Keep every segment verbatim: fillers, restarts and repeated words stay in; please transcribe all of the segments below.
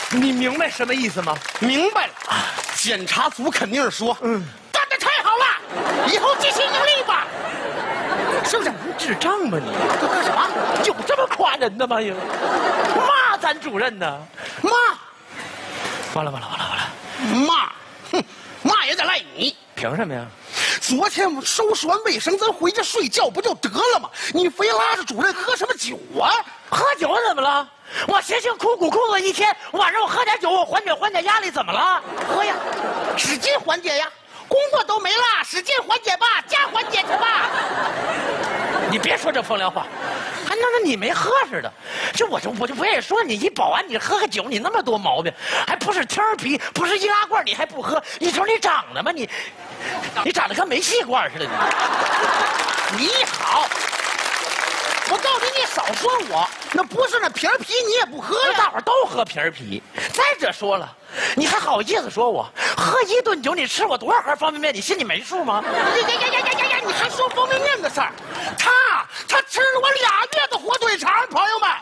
你明白什么意思吗？ 明白了。检查组肯定是说，嗯，干得太好了，以后继续努力吧，是不是？ 你智障吧你？ 这干什么？ 有这么夸人的吗？有骂咱主任呢？ 骂！ 完了完了完了完了！ 骂！哼，骂也得赖你。 凭什么呀？ 昨天我收拾完卫生，咱回家睡觉不就得了吗？你非拉着主任喝什么酒啊？ 喝酒怎么了？我辛辛苦苦工作一天，晚上我喝点酒，我缓解缓解压力，怎么了？ 喝呀，使劲缓解呀！工作都没了，使劲缓解吧，加缓解去吧。 你别说这风凉话，还弄得你没喝似的。这我就我就不愿意说你，一保安你喝个酒，你那么多毛病，还不是天儿皮，不是易拉罐，你还不喝？你瞅你长得吗？你，你长得跟煤气罐似的。你， 你好。我告诉你，你少说我，那不是那瓶儿啤你也不喝呀？ 大伙儿都喝瓶儿啤。再者说了，你还好意思说我喝一顿酒，你吃我多少盒方便面，你心里没数吗？ 呀呀呀呀呀呀呀！你还说方便面的事儿？他他吃了我俩月的火腿肠，朋友们。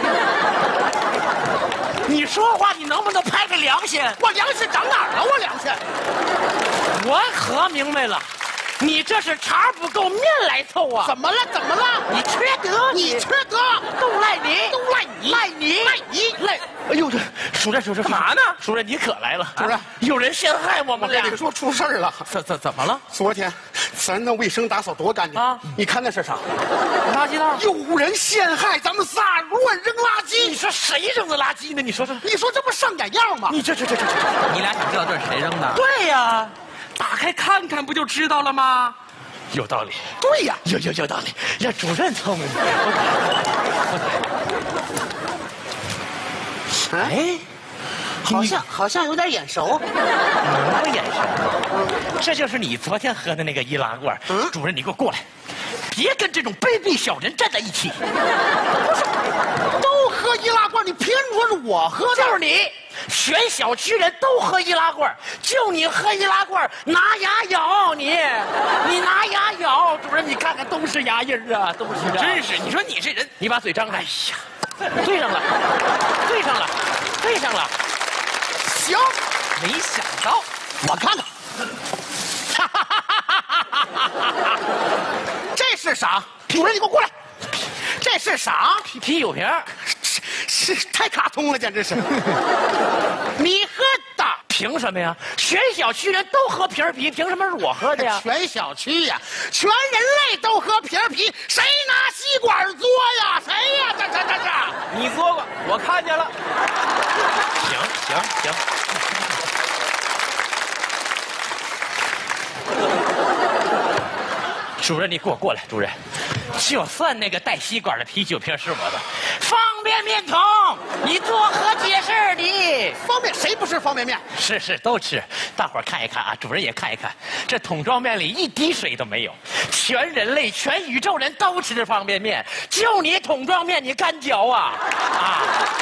你说话你能不能拍个良心？ 我良心长哪儿了？我良心？ 我可明白了。你这是肠不够面来凑啊！ 怎么了？怎么了？ 你缺德！ 你缺德！ 都赖你！ 都赖你！ 赖你！ 赖你！ 赖！哎呦，这主任，主任干嘛呢？ 主任，你可来了！ 主任， 有人陷害我们俩。 我跟你说出事儿了。 怎怎怎么了？ 昨天咱那卫生打扫多干净啊！你看那是啥？ 垃圾袋。 有人陷害咱们仨，乱扔垃圾。 你说谁扔的垃圾呢？你说说。 你说这不上眼样吗？ 你这这这这这， 你俩想知道这是谁扔的？ 对呀， 打开看看不就知道了吗？ 有道理， 对呀， 有有有道理，让主任聪明点。 哎，好像好像有点眼熟， 哪个眼熟？这就是你昨天喝的那个易拉罐。嗯，主任，你给我过来，别跟这种卑鄙小人站在一起。 不是，都喝易拉罐，你凭什么说是我喝的？ 就是你。全小区人都喝易拉罐，就你喝易拉罐拿牙咬你，你拿牙咬，主任你看看都是牙印啊，都是啊！ 真是，你说你这人， 你把嘴张开，哎呀，对上了，对上了，对上了， 行， 没想到， 我看看，这是啥？主任你给我过来，这是啥？ 啤啤酒瓶。 是太卡通了，简直是！你喝的凭什么呀？全小区人都喝瓶儿啤，凭什么是我喝的呀？ 全小区呀，全人类都喝瓶儿啤，谁拿吸管嘬呀？谁呀？这这这这！ 你嘬过，我看见了。 行行行。主任，你给我过来，主任。就算那个带吸管的啤酒瓶是我的，方便面桶，你作何解释你？ 方便谁不吃方便面？ 是是都吃，大伙儿看一看啊，主任也看一看，这桶装面里一滴水都没有，全人类全宇宙人都吃方便面，就你桶装面你干嚼啊啊！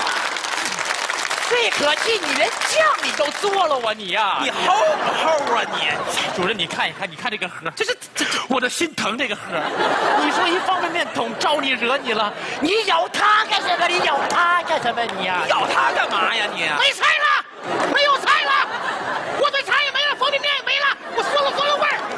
最可气，你连酱你都嘬了我你呀、啊！ 你齁不齁啊你？ 主任，你看一看，你看这个盒，这是这我这心疼这个盒。你说一方便面桶招你惹你了？你咬它干什么？你咬它干什么你呀、啊？ 你咬它干嘛呀你？ 没菜了，没有菜了，火腿肠也没了，方便面也没了，我嗦了嗦了味儿。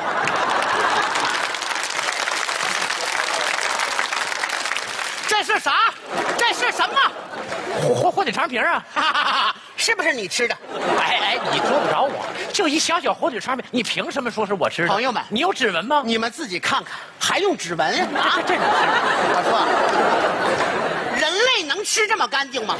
这是啥？这是什么？ 火火火腿肠瓶啊！ 哈哈哈！是不是你吃的？ 哎哎，你捉不着我，就一小小火腿肠饼，你凭什么说是我吃的？ 朋友们， 你有指纹吗？ 你们自己看看，还用指纹啊？ 这这能吃？ 我说，人类能吃这么干净吗？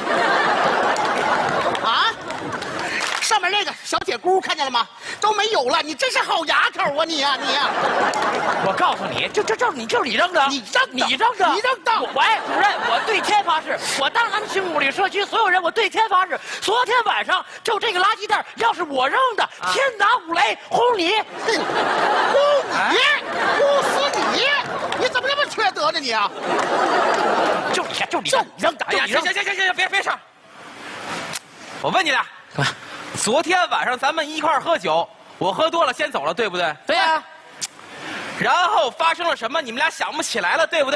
啊？上面那个小铁箍看见了吗？都没有了，你真是好牙口啊你呀、啊、你呀、啊！ 我告诉你，就这就是你就是你扔的， 你扔你扔的， 你扔的！ 我喂，主任，我对天发誓，我当咱们新五里社区所有人，我对天发誓，昨天晚上就这个垃圾袋，要是我扔的，啊、天打五雷轰你， 轰你，轰死你！你怎么这么缺德呢你啊？ 就你就你扔的！ 哎呀，行行行行行，别别上！我问你俩，昨天晚上咱们一块儿喝酒，我喝多了先走了，对不对？ 对呀、啊。 然后发生了什么？你们俩想不起来了，对不对？